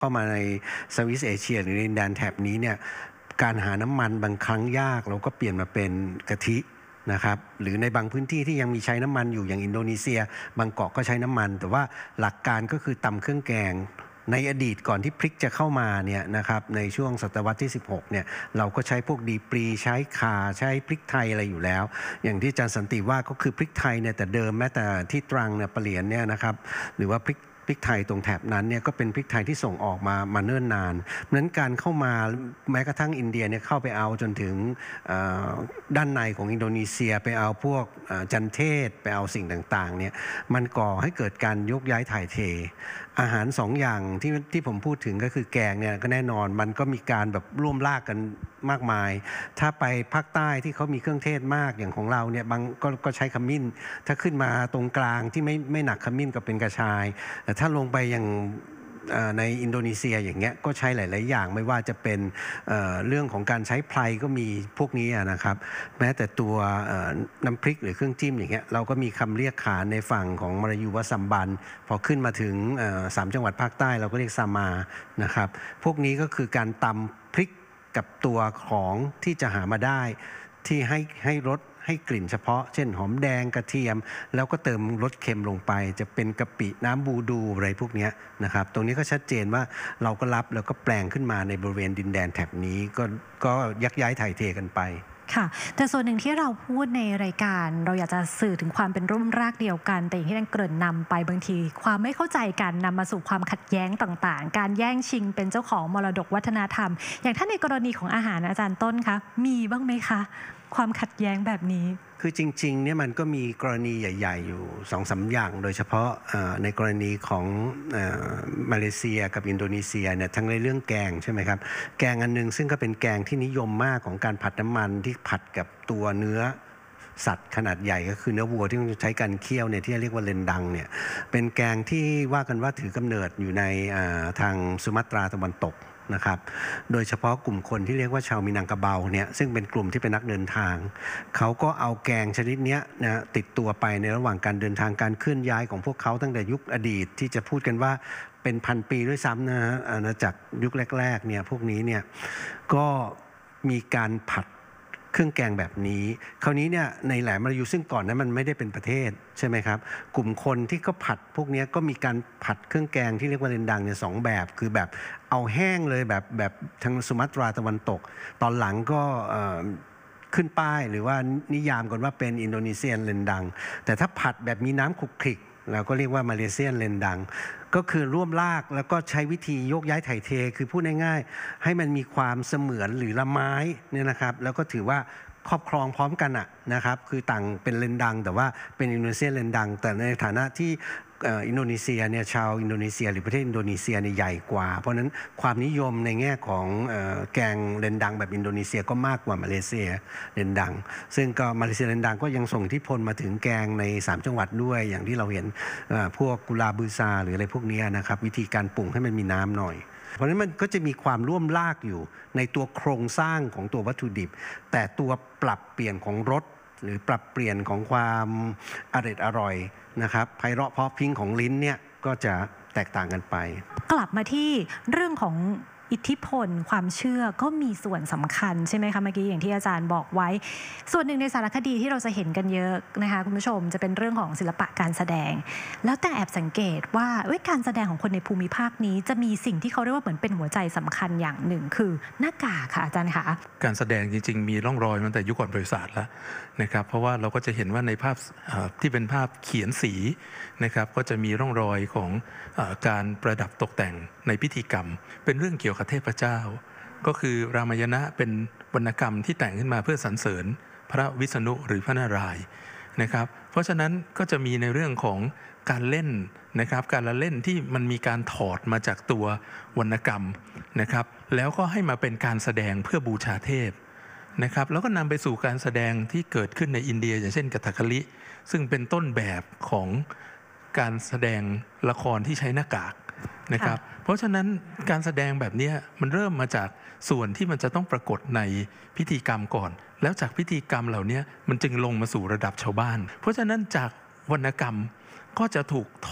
เข้ามาในเซาท์อีสต์เอเชียหรือในดินแดนแถบนี้เนี่ยการหาน้ำมันบางครั้งยากเราก็เปลี่ยนมาเป็นกะทินะครับหรือในบางพื้นที่ที่ยังมีใช้น้ำมันอยู่อย่างอินโดนีเซียบางเกาะก็ใช้น้ำมันแต่ว่าหลักการก็คือตำเครื่องแกงในอดีตก่อนที่พริกจะเข้ามาเนี่ยนะครับในช่วงศตวรรษที่16เนี่ยเราก็ใช้พวกดีปรีใช้ข่าใช้พริกไทยอะไรอยู่แล้วอย่างที่อาจารย์สันติว่าก็คือพริกไทยเนี่ยแต่เดิมแม้แต่ที่ตรังเนี่ยปะเหลียนเนี่ยนะครับหรือว่าพริกไทยตรงแถบนั้นเนี่ยก็เป็นพริกไทยที่ส่งออกมาเนิ่นนานเพราะฉะนั้นการเข้ามาแม้กระทั่งอินเดียเนี่ยเข้าไปเอาจนถึงด้านในของอินโดนีเซียไปเอาพวกจันเทศไปเอาสิ่งต่างๆเนี่ยมันก่อให้เกิดการยกย้ายถ่ายเทอาหารสองอย่างที่ผมพูดถึงก็คือแกงเนี่ยก็แน่นอนมันก็มีการแบบร่วมลากกันมากมายถ้าไปภาคใต้ที่เขามีเครื่องเทศมากอย่างของเราเนี่ยบางก็ใช้ขมิ้นถ้าขึ้นมาตรงกลางที่ไม่หนักขมิ้นก็เป็นกระชายแต่ถ้าลงไปอย่างในอินโดนีเซียอย่างเงี้ยก็ใช้หลายๆอย่างไม่ว่าจะเป็นเรื่องของการใช้ไพรก็มีพวกนี้นะครับแม้แต่ตัวน้ำพริกหรือเครื่องจิ้มอย่างเงี้ยเราก็มีคำเรียกขานในฝั่งของมลายูว่าซัมบันพอขึ้นมาถึง3 จังหวัดภาคใต้เราก็เรียกซามานะครับพวกนี้ก็คือการตำพริกกับตัวของที่จะหามาได้ที่ให้รสให้กลิ่นเฉพาะเช่นหอมแดงกระเทียมแล้วก็เติมรสเค็มลงไปจะเป็นกะปิน้ำบูดูอะไรพวกนี้นะครับตรงนี้ก็ชัดเจนว่าเราก็รับแล้วก็แปลงขึ้นมาในบริเวณดินแดนแถบนี้ก็ยักย้ายถ่ายเทกันไปค่ะแต่ส่วนหนึ่งที่เราพูดในรายการเราอยากจะสื่อถึงความเป็นร่มรากเดียวกันแต่อย่างที่ท่านเกริ่นนำไปบางทีความไม่เข้าใจกันนำมาสู่ความขัดแย้งต่างๆการแย่งชิงเป็นเจ้าของมรดกวัฒนธรรมอย่างถ้าในกรณีของอาหารอาจารย์ต้นคะมีบ้างไหมคะความขัดแย้งแบบนี้คือจริงๆเนี่ยมันก็มีกรณีใหญ่ๆอยู่2-3 อย่างโดยเฉพาะในกรณีของมาเลเซียกับอินโดนีเซียเนี่ยทั้งในเรื่องแกงใช่ไหมครับแกงอันนึงซึ่งก็เป็นแกงที่นิยมมากของการผัดน้ำมันที่ผัดกับตัวเนื้อสัตว์ขนาดใหญ่ก็คือเนื้อวัวที่ต้องใช้การเคี่ยวเนี่ยที่เรียกว่าเลนดังเนี่ยเป็นแกงที่ว่ากันว่าถือกำเนิดอยู่ในทางสุมาตราตะวันตกนะครับโดยเฉพาะกลุ่มคนที่เรียกว่าชาวมินังกาเบาเนี่ยซึ่งเป็นกลุ่มที่เป็นนักเดินทางเขาก็เอาแกงชนิดนี้นะติดตัวไปในระหว่างการเดินทางการเคลื่อนย้ายของพวกเขาตั้งแต่ยุคอดีตที่จะพูดกันว่าเป็นพันปีด้วยซ้ำนะฮะอาณาจักรยุคแรกๆเนี่ยพวกนี้เนี่ยก็มีการผัดเครื่องแกงแบบนี้คราวนี้เนี่ยในแหลมมลายูซึ่งก่อนนั้นมันไม่ได้เป็นประเทศใช่ไหมครับกลุ่มคนที่เขาผัดพวกนี้ก็มีการผัดเครื่องแกงที่เรียกว่าเรนดังเนี่ย2 แบบคือแบบเอาแห้งเลยแบบทางสุมาตราตะวันตกตอนหลังก็ขึ้นป้ายหรือว่านิยามกันว่าเป็นอินโดนีเซียนเรนดังแต่ถ้าผัดแบบมีน้ำคลุกคลิกเราก็เรียกว่ามาเลเซียนเรนดังก็คือร่วมลากแล้วก็ใช้วิธีโยกย้ายถ่ายเทคือพูดง่ายๆให้มันมีความเสมือนหรือละไม้เนี่ยนะครับแล้วก็ถือว่าครอบครองพร้อมกันนะครับคือต่างเป็นเลนดังแต่ว่าเป็นอินโดนีเซียเลนดังแต่ในฐานะที่อินโดนีเซียเนี่ยชาวอินโดนีเซียหรือประเทศอินโดนีเซียเนี่ยใหญ่กว่าเพราะนั้นความนิยมในแง่ของแกงเลนดังแบบอินโดนีเซียก็มากกว่ามาเลเซียเลนดังซึ่งก็มาเลเซียเลนดังก็ยังส่งอิทธิพลมาถึงแกงใน3 จังหวัดด้วยอย่างที่เราเห็นพวกกุลาบือซาหรืออะไรพวกนี้นะครับวิธีการปรุงให้มันมีน้ำหน่อยเพราะฉะนั้นมันก็จะมีความร่วมลากอยู่ในตัวโครงสร้างของตัววัตถุดิบแต่ตัวปรับเปลี่ยนของรสหรือปรับเปลี่ยนของความอร่อยนะครับไพเราะเพราะพริ้งของลิ้นเนี่ยก็จะแตกต่างกันไปกลับมาที่เรื่องของอิทธิพลความเชื่อก็มีส่วนสำคัญใช่ไหมคะเมื่อกี้อย่างที่อาจารย์บอกไว้ส่วนหนึ่งในสารคดีที่เราจะเห็นกันเยอะนะคะคุณผู้ชมจะเป็นเรื่องของศิลปะการแสดงแล้วแต่แอบสังเกตว่าการแสดงของคนในภูมิภาคนี้จะมีสิ่งที่เขาเรียกว่าเหมือนเป็นหัวใจสำคัญอย่างหนึ่งคือหน้ากากค่ะอาจารย์คะการแสดงจริงๆมีร่องรอยมาแต่ยุคก่อนประวัติศาสตร์แล้วนะครับเพราะว่าเราก็จะเห็นว่าในภาพที่เป็นภาพเขียนสีนะครับก็จะมีร่องรอยของการประดับตกแต่งในพิธีกรรมเป็นเรื่องเกี่ยวกับเทพเจ้าก็คือรามายณะเป็นวรรณกรรมที่แต่งขึ้นมาเพื่อสรรเสริญพระวิษณุหรือพระนารายณ์นะครับเพราะฉะนั้นก็จะมีในเรื่องของการเล่นนะครับการละเล่นที่มันมีการถอดมาจากตัววรรณกรรมนะครับแล้วก็ให้มาเป็นการแสดงเพื่อบูชาเทพนะครับแล้วก็นำไปสู่การแสดงที่เกิดขึ้นในอินเดียอย่างเช่นกัทถคลิซึ่งเป็นต้นแบบของการแสดงละครที่ใช้หน้ากากนะครับเพราะฉะนั้นการแสดงแบบนี้มันเริ่มมาจากส่วนที่มันจะต้องปรากฏในพิธีกรรมก่อนแล้วจากพิธีกรรมเหล่านี้มันจึงลงมาสู่ระดับชาวบ้านเพราะฉะนั้นจากวรรณกรรมก็จะถูกถอด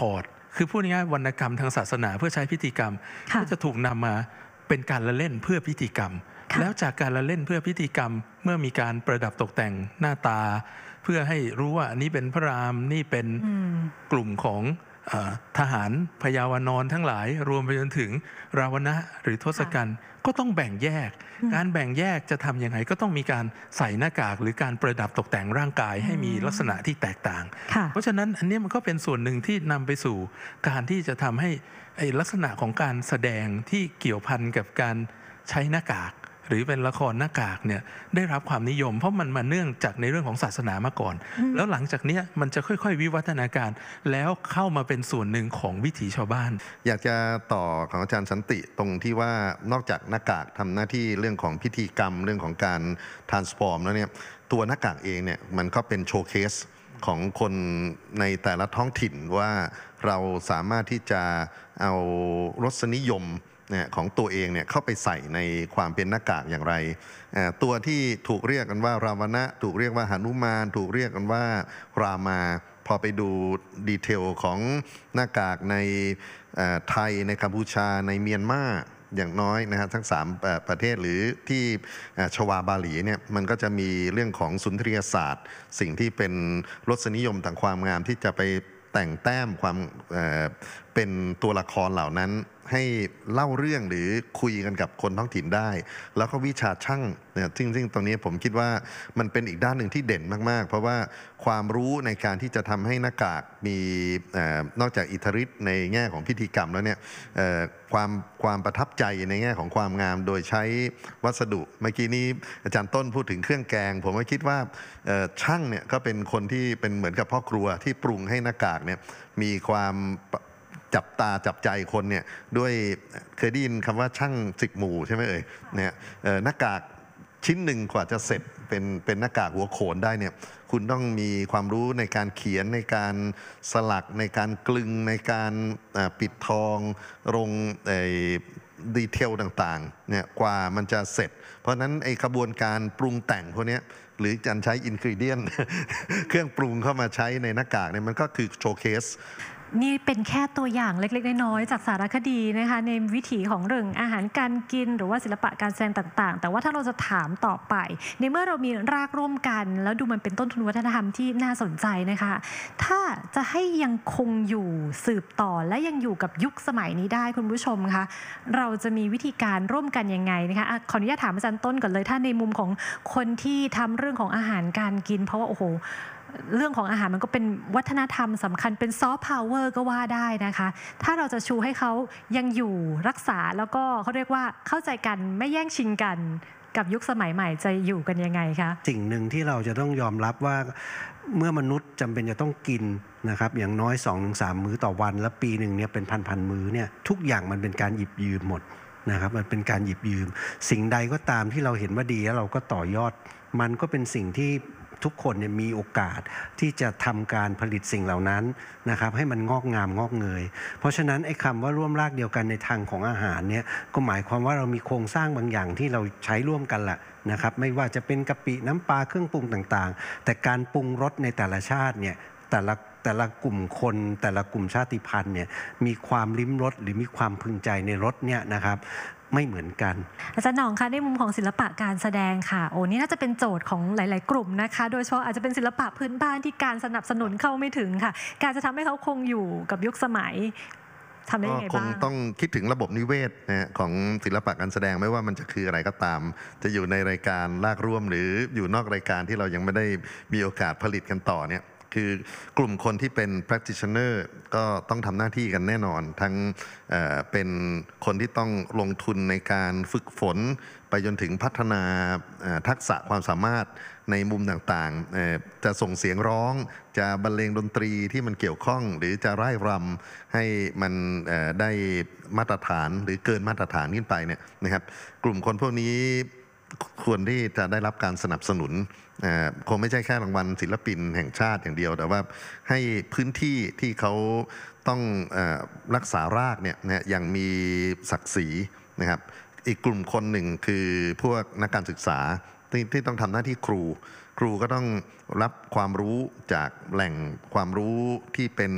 คือพูดง่ายๆวรรณกรรมทางศาสนาเพื่อใช้พิธีกรรมก็จะถูกนำมาเป็นการละเล่นเพื่อพิธีกรรมแล้วจากการละเล่นเพื่อพิธีกรรมเมื่อมีการประดับตกแต่งหน้าตาเพื่อให้รู้ว่าอันนี้เป็นพระรามนี่เป็นกลุ่มของทหารพยาวานรทั้งหลายรวมไปจนถึงราวณะหรือทศกัณฐ์ก็ต้องแบ่งแยกการแบ่งแยกจะทำยังไงก็ต้องมีการใส่หน้ากากหรือการประดับตกแต่งร่างกายให้มีลักษณะที่แตกต่างเพราะฉะนั้นอันนี้มันก็เป็นส่วนหนึ่งที่นำไปสู่การที่จะทำให้ลักษณะของการแสดงที่เกี่ยวพันกับการใช้หน้ากากหรือเป็นละครหน้ากากเนี่ยได้รับความนิยมเพราะมันมาเนื่องจากในเรื่องของศาสนามาก่อนแล้วหลังจากนี้มันจะค่อยๆวิวัฒนาการแล้วเข้ามาเป็นส่วนหนึ่งของวิถีชาวบ้านอยากจะต่อของอาจารย์สันติตรงที่ว่านอกจากหน้ากากทำหน้าที่เรื่องของพิธีกรรมเรื่องของการ transform แล้วเนี่ยตัวหน้ากากเองเนี่ยมันก็เป็นโชว์เคสของคนในแต่ละท้องถิ่นว่าเราสามารถที่จะเอารสนิยมของตัวเองเนี่ยเข้าไปใส่ในความเป็นหน้ากากอย่างไรตัวที่ถูกเรียกกันว่าราวณะถูกเรียกว่าหนุมานถูกเรียกกันว่ารามาพอไปดูดีเทลของหน้ากากในไทยในกัมพูชาในเมียนมาอย่างน้อยนะครับทั้ง3ประเทศหรือที่ชวาบาหลีเนี่ยมันก็จะมีเรื่องของสุนทรียศาสตร์สิ่งที่เป็นรสนิยมทางความงามที่จะไปแต่งแต้มความเป็นตัวละครเหล่านั้นให้เล่าเรื่องหรือคุยกันกับคนท้องถิ่นได้แล้วก็วิชาช่างเนี่ยซึ่งตรงนี้ผมคิดว่ามันเป็นอีกด้านหนึ่งที่เด่นมากๆเพราะว่าความรู้ในการที่จะทำให้หน้ากากมีนอกจากอิทธิฤทธิ์ในแง่ของพิธีกรรมแล้วเนี่ยความประทับใจในแง่ของความงามโดยใช้วัสดุเมื่อกี้นี้อาจารย์ต้นพูดถึงเครื่องแกงผมก็คิดว่าช่างเนี่ยก็เป็นคนที่เป็นเหมือนกับพ่อครัวที่ปรุงให้หน้ากากเนี่ยมีความจับตาจับใจคนเนี่ยด้วยเคยได้ยินคำว่าช่าง10 หมู่ใช่ไหมเนี่ยหน้ากากชิ้นหนึ่งกว่าจะเสร็จเป็นหน้ากากหัวโขนได้เนี่ยคุณต้องมีความรู้ในการเขียนในการสลักในการกลึงในการปิดทองลงดีเทลต่างๆเนี่ยกว่ามันจะเสร็จเพราะนั้นไอ้กระบวนการปรุงแต่งพวกนี้หรือการใช้อินกรีเดียน เครื่องปรุงเข้ามาใช้ในหน้ากากเนี่ยมันก็คือโชว์เคสนี่เป็นแค่ตัวอย่างเล็กๆน้อยๆจากสารคดีนะคะในวิถีของเรื่องอาหารการกินหรือว่าศิลปะการแสดงต่างๆแต่ว่าถ้าเราจะถามต่อไปในเมื่อเรามีรากร่วมกันแล้วดูมันเป็นต้นทุนวัฒนธรรมที่น่าสนใจนะคะถ้าจะให้ยังคงอยู่สืบต่อและยังอยู่กับยุคสมัยนี้ได้คุณผู้ชมคะเราจะมีวิธีการร่วมกันยังไงนะคะขออนุญาตถามอาจารย์ต้นก่อนเลยถ้าในมุมของคนที่ทำเรื่องของอาหารการกินเพราะว่าโอ้โหเรื่องของอาหารมันก็เป็นวัฒนธรรมสำคัญเป็นซอฟต์พาวเวอร์ก็ว่าได้นะคะถ้าเราจะชูให้เขายังอยู่รักษาแล้วก็เขาเรียกว่าเข้าใจกันไม่แย่งชิงกันกับยุคสมัยใหม่จะอยู่กันยังไงคะสิ่งหนึ่งที่เราจะต้องยอมรับว่าเมื่อมนุษย์จำเป็นจะต้องกินนะครับอย่างน้อย 2-3 มื้อต่อวันและปีหนึ่งเนี่ยเป็นพันมื้อเนี่ยทุกอย่างมันเป็นการหยิบยืมหมดนะครับมันเป็นการหยิบยืมสิ่งใดก็ตามที่เราเห็นว่าดีแล้วเราก็ต่อยอดมันก็เป็นสิ่งที่ทุกคนเนี่ยมีโอกาสที่จะทำการผลิตสิ่งเหล่านั้นนะครับให้มันงอกงามงอกเงยเพราะฉะนั้นไอ้คำว่าร่วมรากเดียวกันในทางของอาหารเนี่ยก็หมายความว่าเรามีโครงสร้างบางอย่างที่เราใช้ร่วมกันแหละนะครับไม่ว่าจะเป็นกะปิน้ำปลาเครื่องปรุงต่างๆแต่การปรุงรสในแต่ละชาติเนี่ยแต่ละกลุ่มคนแต่ละกลุ่มชาติพันธุ์เนี่ยมีความลิ้มรสหรือมีความพึงใจในรสเนี่ยนะครับไม่เหมือนกันอาจารย์หน่องคะในมุมของศิลปะการแสดงค่ะโอ้นี่น่าจะเป็นโจทย์ของหลายๆกลุ่มนะคะโดยเฉพาะอาจจะเป็นศิลปะพื้นบ้านที่การสนับสนุนเข้าไม่ถึงค่ะการจะทำให้เขาคงอยู่กับยุคสมัยทำได้ยังไงบ้างคงต้องคิดถึงระบบนิเวศนะของศิลปะการแสดงไม่ว่ามันจะคืออะไรก็ตามจะอยู่ในรายการลากร่วมหรืออยู่นอกรายการที่เรายังไม่ได้มีโอกาสผลิตกันต่อเนี่ยคือกลุ่มคนที่เป็น practitioner ก็ต้องทำหน้าที่กันแน่นอนทั้งเป็นคนที่ต้องลงทุนในการฝึกฝนไปจนถึงพัฒนาทักษะความสามารถในมุมต่างๆจะส่งเสียงร้องจะบรรเลงดนตรีที่มันเกี่ยวข้องหรือจะร่ายรำให้มันได้มาตรฐานหรือเกินมาตรฐานขึ้นไปเนี่ยนะครับกลุ่มคนพวกนี้ควรที่จะได้รับการสนับสนุนคงไม่ใช่แค่รางวัลศิลปินแห่งชาติอย่างเดียวแต่ว่าให้พื้นที่ที่เขาต้องรักษารากเนี่ยอย่างมีศักดิ์ศรีนะครับอีกกลุ่มคนหนึ่งคือพวกนักการศึกษาที่ต้องทำหน้าที่ครูก็ต้องรับความรู้จากแหล่งความรู้ที่เป็น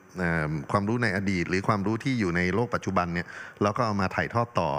ความรู้ในอดีต หรือความรู้ที่อยู่ในโลกปัจจุบันเนี่ยเราก็เอามาถ่ายทอดต่อ